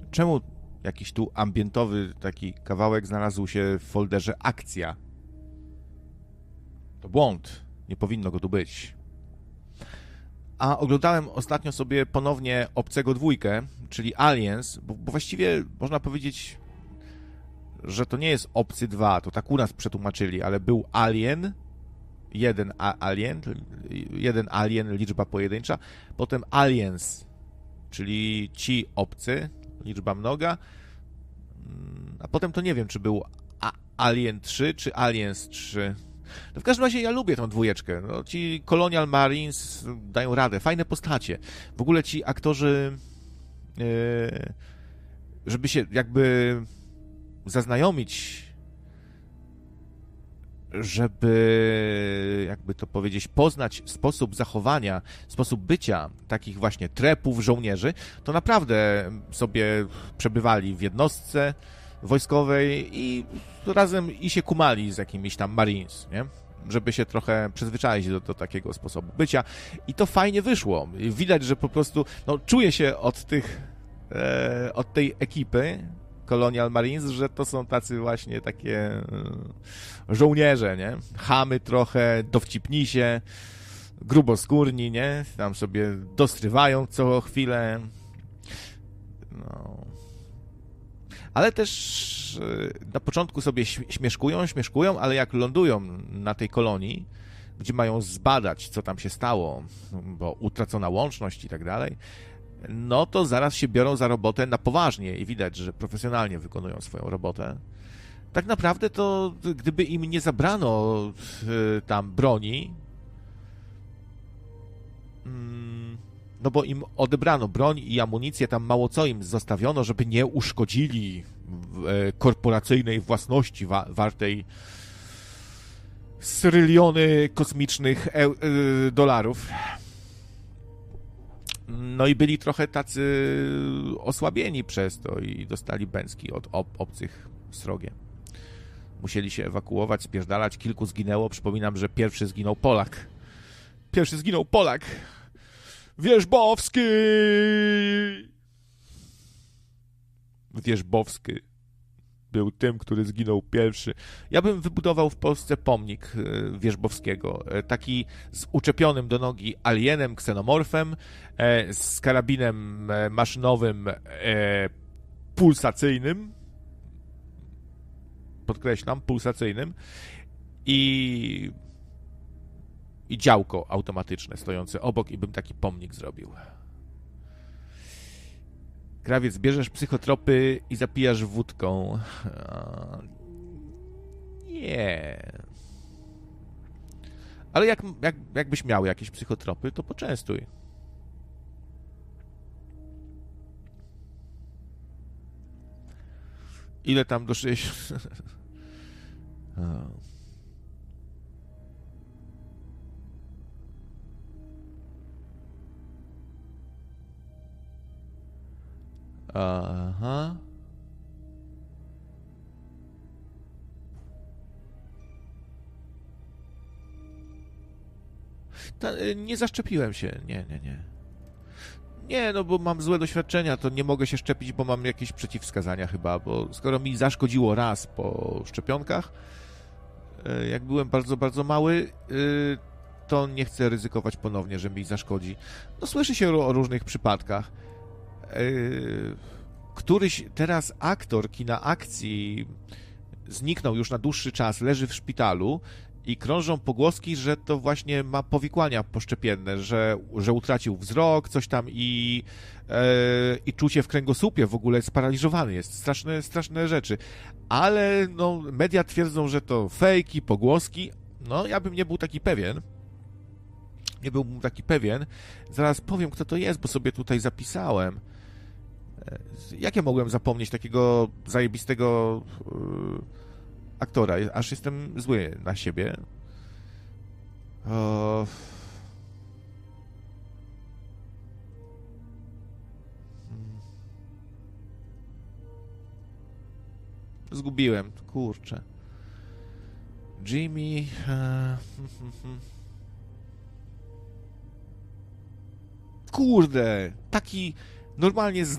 Czemu jakiś tu ambientowy taki kawałek znalazł się w folderze akcja? To błąd. Nie powinno go tu być. A oglądałem ostatnio sobie ponownie Obcego 2, czyli Aliens, bo właściwie można powiedzieć, że to nie jest Obcy 2, to tak u nas przetłumaczyli, ale był Alien, jeden alien, liczba pojedyncza, potem Aliens, czyli ci obcy, liczba mnoga, a potem to nie wiem, czy był Alien 3, czy Aliens 3. No w każdym razie ja lubię tą dwójeczkę. No, ci Colonial Marines dają radę, fajne postacie. W ogóle ci aktorzy, żeby się jakby zaznajomić, żeby, jakby to powiedzieć, poznać sposób zachowania, sposób bycia takich właśnie trepów, żołnierzy, to naprawdę sobie przebywali w jednostce wojskowej i razem i się kumali z jakimiś tam Marines, nie? Żeby się trochę przyzwyczaić do takiego sposobu bycia. I to fajnie wyszło. Widać, że po prostu czuje się od tej ekipy Colonial Marines, że to są tacy właśnie takie żołnierze, nie? Chamy trochę, dowcipnisie, gruboskórni, nie? Tam sobie dostrywają co chwilę. No. Ale też na początku sobie śmieszkują, ale jak lądują na tej kolonii, gdzie mają zbadać, co tam się stało, bo utracona łączność i tak dalej, no to zaraz się biorą za robotę na poważnie i widać, że profesjonalnie wykonują swoją robotę. Tak naprawdę to gdyby im nie zabrano tam broni, no bo im odebrano broń i amunicję, tam mało co im zostawiono, żeby nie uszkodzili korporacyjnej własności wartej tryliony kosmicznych dolarów. No i byli trochę tacy osłabieni przez to i dostali bęcki od obcych srogie. Musieli się ewakuować, spierdalać, kilku zginęło. Przypominam, że pierwszy zginął Polak. Wierzbowski był tym, który zginął pierwszy. Ja bym wybudował w Polsce pomnik Wierzbowskiego. Taki z uczepionym do nogi alienem, ksenomorfem, z karabinem maszynowym pulsacyjnym. Podkreślam, pulsacyjnym. I działko automatyczne stojące obok i bym taki pomnik zrobił. Krawiec, bierzesz psychotropy i zapijasz wódką. Nie. Ale jakbyś miał jakieś psychotropy, to poczęstuj. Ile tam do 60? Aha. Nie zaszczepiłem się. Nie. Nie, no bo mam złe doświadczenia, to nie mogę się szczepić, bo mam jakieś przeciwwskazania chyba, bo skoro mi zaszkodziło raz po szczepionkach, jak byłem bardzo, bardzo mały, to nie chcę ryzykować ponownie, że mi zaszkodzi. No słyszy się o różnych przypadkach. Któryś teraz aktor kina akcji zniknął już na dłuższy czas, leży w szpitalu i krążą pogłoski, że to właśnie ma powikłania poszczepienne, że utracił wzrok, coś tam i czucie w kręgosłupie, w ogóle sparaliżowany jest. Straszne rzeczy. Ale no, media twierdzą, że to fejki, pogłoski. No, ja bym nie był taki pewien. Zaraz powiem, kto to jest, bo sobie tutaj zapisałem. Jak ja mogłem zapomnieć takiego zajebistego aktora? Aż jestem zły na siebie. Zgubiłem, kurczę. Jimmy... Kurde, taki normalnie z